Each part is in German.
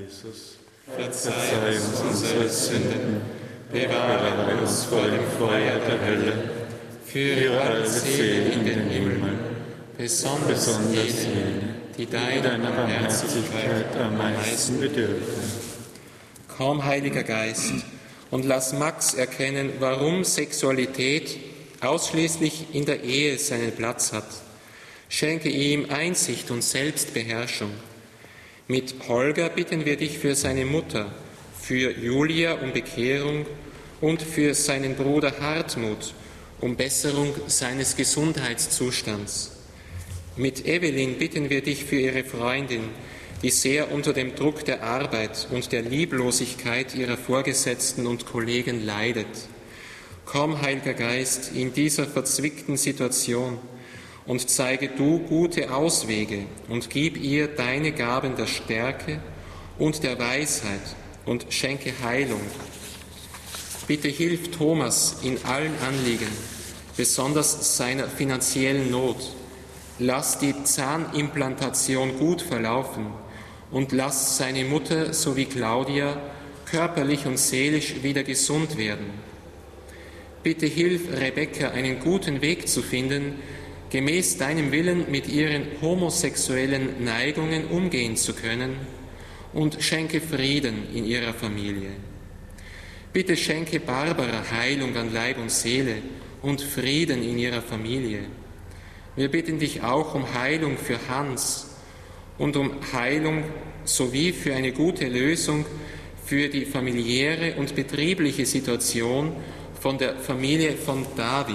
Jesus, verzeih uns unsere Sünden, bewahre uns vor dem Feuer der Hölle, führe alle Seelen in den Himmel, besonders jene, die deiner Barmherzigkeit am meisten bedürfen. Komm, Heiliger Geist, und lass Max erkennen, warum Sexualität ausschließlich in der Ehe seinen Platz hat. Schenke ihm Einsicht und Selbstbeherrschung. Mit Holger bitten wir dich für seine Mutter, für Julia um Bekehrung und für seinen Bruder Hartmut um Besserung seines Gesundheitszustands. Mit Evelyn bitten wir dich für ihre Freundin, die sehr unter dem Druck der Arbeit und der Lieblosigkeit ihrer Vorgesetzten und Kollegen leidet. Komm, Heiliger Geist, in dieser verzwickten Situation und zeige du gute Auswege und gib ihr deine Gaben der Stärke und der Weisheit und schenke Heilung. Bitte hilf Thomas in allen Anliegen, besonders seiner finanziellen Not. Lass die Zahnimplantation gut verlaufen und lass seine Mutter sowie Claudia körperlich und seelisch wieder gesund werden. Bitte hilf Rebecca, einen guten Weg zu finden, gemäß deinem Willen mit ihren homosexuellen Neigungen umgehen zu können, und schenke Frieden in ihrer Familie. Bitte schenke Barbara Heilung an Leib und Seele und Frieden in ihrer Familie. Wir bitten dich auch um Heilung für Hans und um Heilung sowie für eine gute Lösung für die familiäre und betriebliche Situation von der Familie von David.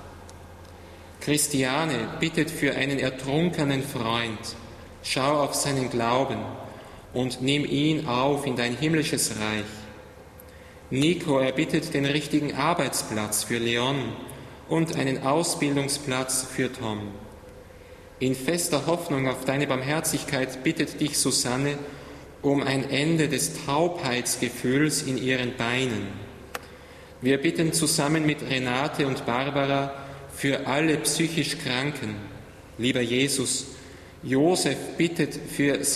Christiane bittet für einen ertrunkenen Freund. Schau auf seinen Glauben und nimm ihn auf in dein himmlisches Reich. Nico erbittet den richtigen Arbeitsplatz für Leon und einen Ausbildungsplatz für Tom. In fester Hoffnung auf deine Barmherzigkeit bittet dich Susanne um ein Ende des Taubheitsgefühls in ihren Beinen. Wir bitten zusammen mit Renate und Barbara für alle psychisch Kranken. Lieber Jesus, Josef bittet für